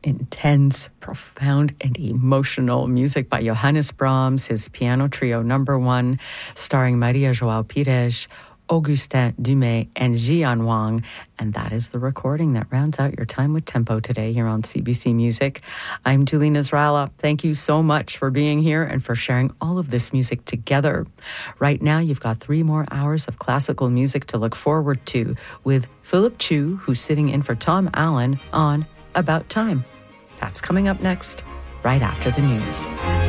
intense, profound, and emotional music by Johannes Brahms, his piano trio number 1, starring Maria João Pires, Augustin Dumay, and Jian Wang. And that is the recording that rounds out your time with Tempo today here on CBC Music. I'm Julie Nasrallah. Thank you so much for being here and for sharing all of this music together. Right now, you've got 3 more hours of classical music to look forward to with Philip Chu, who's sitting in for Tom Allen on About Time. That's coming up next, right after the news.